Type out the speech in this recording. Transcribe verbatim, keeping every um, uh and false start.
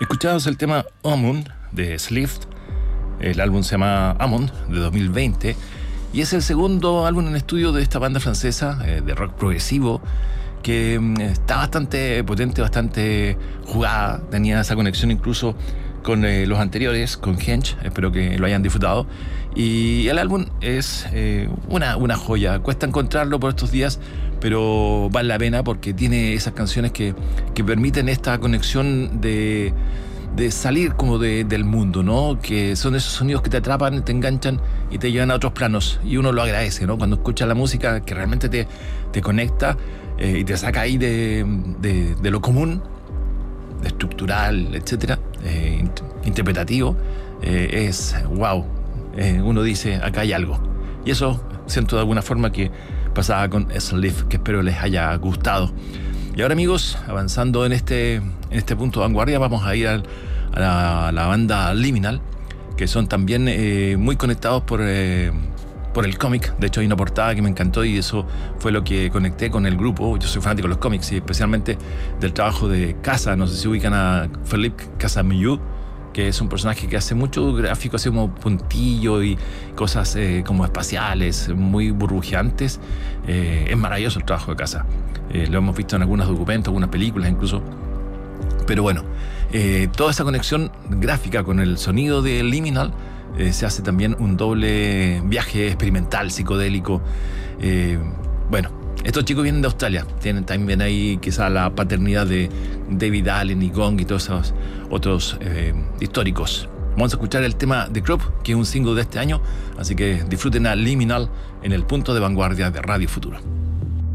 Escuchábamos el tema Amun de Slift. El álbum se llama Amun, de dos mil veinte, y es el segundo álbum en estudio de esta banda francesa eh, de rock progresivo que eh, está bastante potente, bastante jugada. Tenía esa conexión incluso con eh, los anteriores, con Henge. Espero que lo hayan disfrutado. Y el álbum es eh, una, una joya. Cuesta encontrarlo por estos días, pero vale la pena porque tiene esas canciones que, que permiten esta conexión de, de salir como de, del mundo, ¿no? Que son esos sonidos que te atrapan, te enganchan y te llevan a otros planos. Y uno lo agradece, ¿no? Cuando escuchas la música que realmente te, te conecta eh, y te saca ahí de, de, de lo común, de estructural, etcétera, eh, interpretativo, eh, es wow. Eh, uno dice, acá hay algo. Y eso siento de alguna forma que pasaba con Slift, que espero les haya gustado. Y ahora, amigos, avanzando en este, en este punto de vanguardia, vamos a ir al, a, la, a la banda Liminal, que son también eh, muy conectados por, eh, por el cómic. De hecho, hay una portada que me encantó y eso fue lo que conecté con el grupo. Yo soy fanático de los cómics y especialmente del trabajo de Casa. No sé si ubican a Philippe Casamillo, que es un personaje que hace mucho gráfico, así como puntillo y cosas eh, como espaciales, muy burbujeantes. Eh, es maravilloso el trabajo de Casa. Eh, lo hemos visto en algunos documentos, algunas películas incluso. Pero bueno, eh, toda esa conexión gráfica con el sonido de Liminal eh, se hace también un doble viaje experimental, psicodélico. Eh, bueno, estos chicos vienen de Australia, tienen también ahí quizá la paternidad de David Allen y Gong y todos esos otros eh, históricos. Vamos a escuchar el tema The Crop, que es un single de este año, así que disfruten a Liminal en el punto de vanguardia de Radio Futuro.